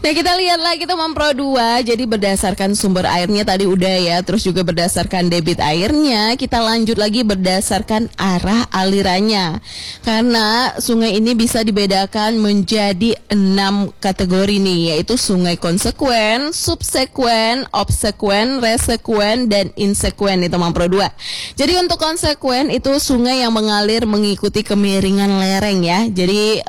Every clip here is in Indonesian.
Nah, kita lihat lagi teman Pro 2. Jadi berdasarkan sumber airnya tadi udah ya, terus juga berdasarkan debit airnya, kita lanjut lagi berdasarkan arah alirannya. Karena sungai ini bisa dibedakan menjadi 6 kategori nih, yaitu sungai konsekuen, subsekuen, obsekuen, resekuen, dan insekuen nih teman Pro 2. Jadi untuk konsekuen itu sungai yang mengalir mengikuti kemiringan lereng ya. Jadi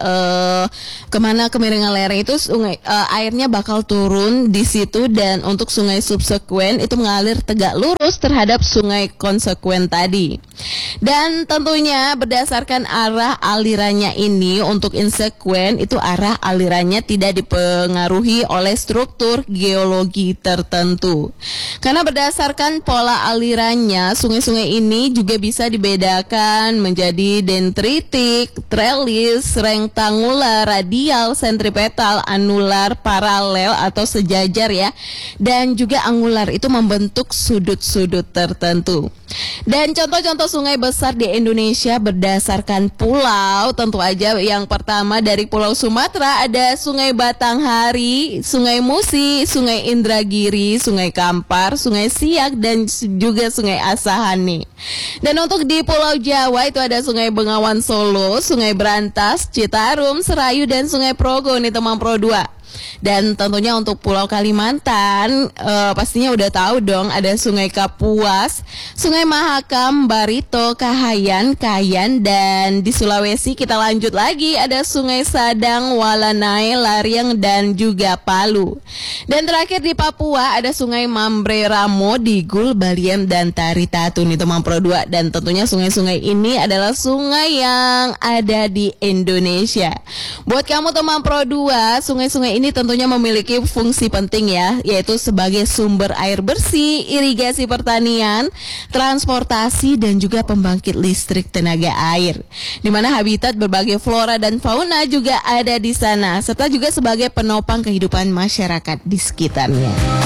kemana kemiringan lereng itu sungai airnya bakal turun di situ, dan untuk sungai subsekuen itu mengalir tegak lurus terhadap sungai konsekuen tadi. Dan tentunya berdasarkan arah alirannya ini, untuk insekuen itu arah alirannya tidak dipengaruhi oleh struktur geologi tertentu. Karena berdasarkan pola alirannya, sungai-sungai ini juga bisa dibedakan menjadi dendritik, trelis, rektangular, radial, sentripetal, anular, paralel atau sejajar ya. Dan juga angular itu membentuk sudut-sudut tertentu. Dan contoh-contoh sungai besar di Indonesia berdasarkan pulau, tentu aja yang pertama dari Pulau Sumatera ada Sungai Batanghari, Sungai Musi, Sungai Indragiri, Sungai Kampar, Sungai Siak, dan juga Sungai Asahan nih. Dan untuk di Pulau Jawa itu ada Sungai Bengawan Solo, Sungai Brantas, Citarum, Serayu, dan Sungai Progo nih teman Pro 2. Dan tentunya untuk Pulau Kalimantan pastinya udah tahu dong, ada Sungai Kapuas, Sungai Mahakam, Barito, Kahayan, Kayan. Dan di Sulawesi kita lanjut lagi, ada Sungai Sadang, Walanai, Lariang, dan juga Palu. Dan terakhir di Papua ada Sungai Mambreramo, Digul, Baliem, dan Taritatu nih teman Pro 2. Dan tentunya sungai-sungai ini adalah sungai yang ada di Indonesia. Buat kamu teman Pro 2, sungai-sungai ini tentunya memiliki fungsi penting ya, yaitu sebagai sumber air bersih, irigasi pertanian, transportasi, dan juga pembangkit listrik tenaga air. Di mana habitat berbagai flora dan fauna juga ada di sana, serta juga sebagai penopang kehidupan masyarakat di sekitarnya.